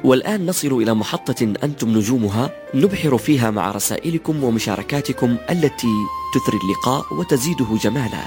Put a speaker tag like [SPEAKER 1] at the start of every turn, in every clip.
[SPEAKER 1] والآن نصل إلى محطة أنتم نجومها، نبحر فيها مع رسائلكم ومشاركاتكم التي تثري اللقاء وتزيده جمالا.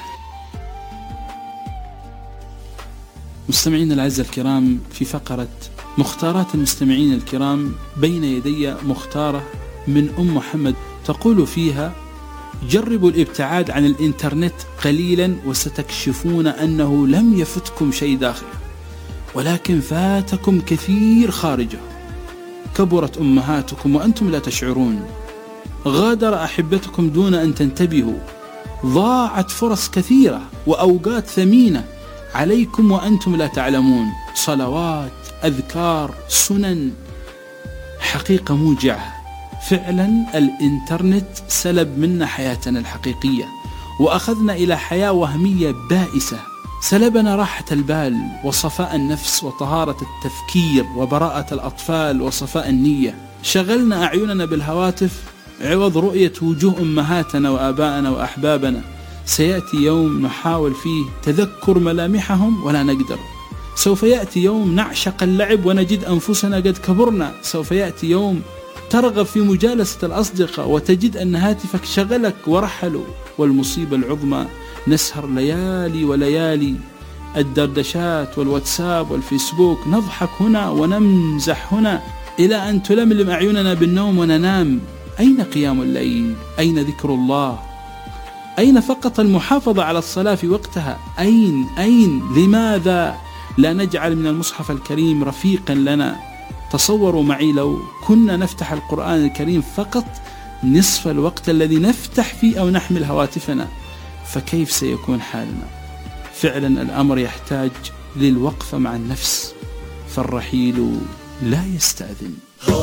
[SPEAKER 2] مستمعين الأعزاء الكرام، في فقرة مختارات المستمعين الكرام بين يدي مختارة من أم محمد تقول فيها: جربوا الابتعاد عن الإنترنت قليلا وستكشفون أنه لم يفتكم شيء داخله، ولكن فاتكم كثير خارجه. كبرت أمهاتكم وأنتم لا تشعرون، غادر أحبتكم دون أن تنتبهوا، ضاعت فرص كثيرة وأوقات ثمينة عليكم وأنتم لا تعلمون. صلوات، أذكار، سنن. حقيقة موجعة فعلا. الإنترنت سلب منا حياتنا الحقيقية وأخذنا إلى حياة وهمية بائسة. سلبنا راحة البال وصفاء النفس وطهارة التفكير وبراءة الأطفال وصفاء النية. شغلنا أعيننا بالهواتف عوض رؤية وجوه أمهاتنا وآبائنا وأحبابنا. سيأتي يوم نحاول فيه تذكر ملامحهم ولا نقدر. سوف يأتي يوم نعشق اللعب ونجد أنفسنا قد كبرنا. سوف يأتي يوم ترغب في مجالسة الأصدقاء وتجد أن هاتفك شغلك ورحلوا. والمصيبة العظمى نسهر ليالي وليالي الدردشات والواتساب والفيسبوك، نضحك هنا ونمزح هنا إلى أن تلملم أعيننا بالنوم وننام. أين قيام الليل؟ أين ذكر الله؟ أين فقط المحافظة على الصلاة في وقتها؟ أين؟ لماذا لا نجعل من المصحف الكريم رفيقا لنا؟ تصوروا معي لو كنا نفتح القرآن الكريم فقط نصف الوقت الذي نفتح فيه أو نحمل هواتفنا، فكيف سيكون حالنا؟ فعلا الأمر يحتاج للوقفة مع النفس، فالرحيل لا يستأذن.